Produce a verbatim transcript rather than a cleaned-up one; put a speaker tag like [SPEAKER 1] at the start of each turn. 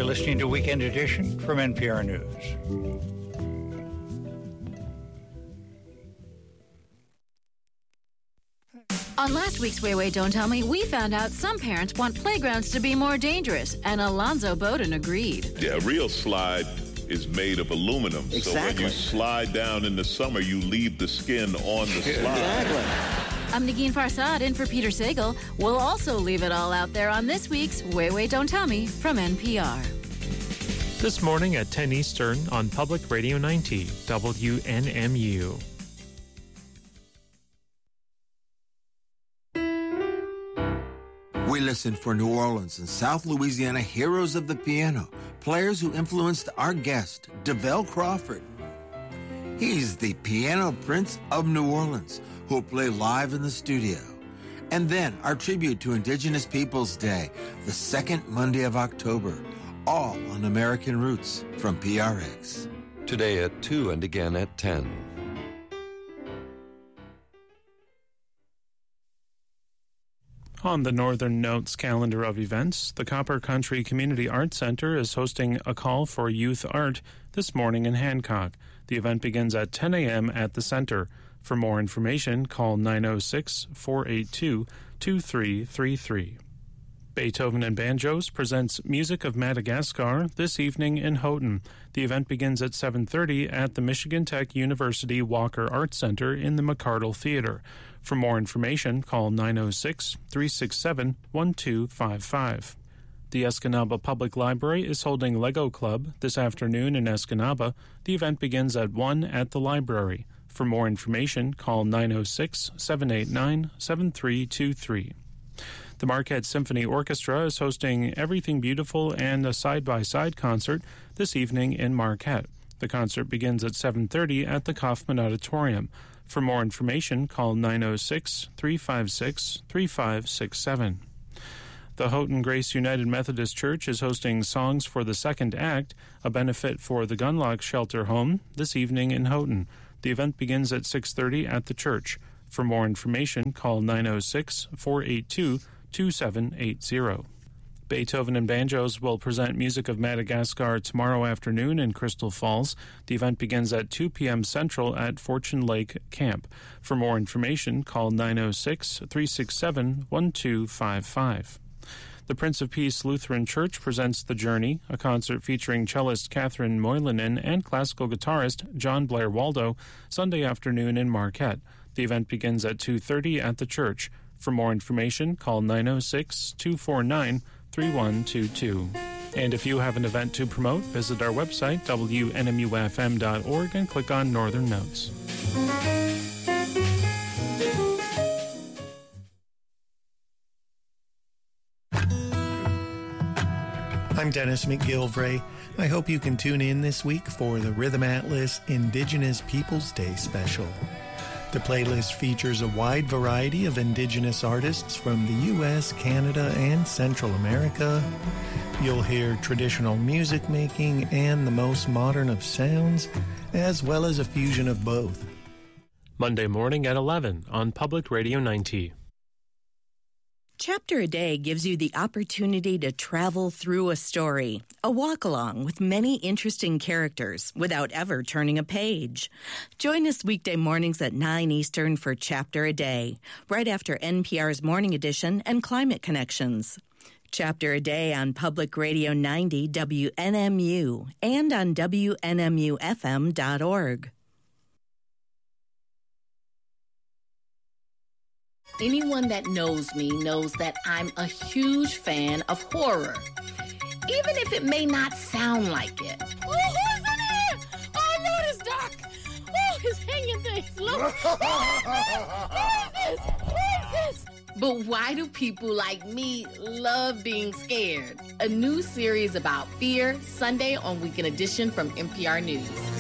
[SPEAKER 1] listening to Weekend Edition from N P R News.
[SPEAKER 2] On last week's Way Way Don't Tell Me, we found out some parents want playgrounds to be more dangerous, and Alonzo Bowden agreed.
[SPEAKER 3] Yeah, a real slide is made of aluminum.
[SPEAKER 4] Exactly.
[SPEAKER 3] So when you slide down in the summer, you leave the skin on the slide.
[SPEAKER 4] Exactly.
[SPEAKER 2] I'm Negin Farsad in for Peter Sagal. We'll also leave it all out there on this week's Way Way Don't Tell Me from N P R.
[SPEAKER 5] This morning at ten Eastern on Public Radio ninety, W N M U.
[SPEAKER 6] We listen for New Orleans and South Louisiana heroes of the piano, players who influenced our guest, DeVell Crawford. He's the piano prince of New Orleans, who will play live in the studio. And then our tribute to Indigenous Peoples Day, the second Monday of October, all on American Roots from P R X.
[SPEAKER 7] Today at two and again at ten.
[SPEAKER 5] On the Northern Notes calendar of events, the Copper Country Community Arts Center is hosting a call for youth art this morning in Hancock. The event begins at ten a.m. at the center. For more information, call nine oh six, four eight two, two three three three. Beethoven and Banjos presents Music of Madagascar this evening in Houghton. The event begins at seven thirty at the Michigan Tech University Walker Arts Center in the McCardle Theater. For more information, call nine oh six, three six seven, one two five five. The Escanaba Public Library is holding Lego Club this afternoon in Escanaba. The event begins at one at the library. For more information, call nine oh six, seven eight nine, seven three two three. The Marquette Symphony Orchestra is hosting Everything Beautiful and a side-by-side concert this evening in Marquette. The concert begins at seven thirty at the Kaufman Auditorium. For more information, call nine oh six, three five six, three five six seven. The Houghton Grace United Methodist Church is hosting Songs for the Second Act, a benefit for the Gunlock Shelter Home, this evening in Houghton. The event begins at six thirty at the church. For more information, call nine oh six, four eight two, two seven eight zero. Beethoven and Banjos will present Music of Madagascar tomorrow afternoon in Crystal Falls. The event begins at two p.m. Central at Fortune Lake Camp. For more information, call nine oh six, three six seven, one two five five. The Prince of Peace Lutheran Church presents The Journey, a concert featuring cellist Catherine Moylanen and classical guitarist John Blair Waldo, Sunday afternoon in Marquette. The event begins at two thirty at the church. For more information, call nine oh six, two four nine, three one two two. And if you have an event to promote, visit our website, W N M U F M dot org, and click on Northern Notes.
[SPEAKER 8] I'm Dennis McGilvray. I hope you can tune in this week for the Rhythm Atlas Indigenous Peoples Day special. The playlist features a wide variety of indigenous artists from the U S, Canada, and Central America. You'll hear traditional music making and the most modern of sounds, as well as a fusion of both.
[SPEAKER 5] Monday morning at eleven on Public Radio ninety.
[SPEAKER 9] Chapter a Day gives you the opportunity to travel through a story, a walk-along with many interesting characters without ever turning a page. Join us weekday mornings at nine Eastern for Chapter a Day, right after N P R's Morning Edition and Climate Connections. Chapter a Day on Public Radio ninety W N M U and on W N M U F M dot org.
[SPEAKER 10] Anyone that knows me knows that I'm a huge fan of horror, even if it may not sound like it.
[SPEAKER 11] Oh, who's in here? Oh, no, it's dark. Oh, it's hanging things. Look. Who is this? Who is this?
[SPEAKER 10] But why do people like me love being scared? A new series about fear, Sunday on Weekend Edition from N P R News.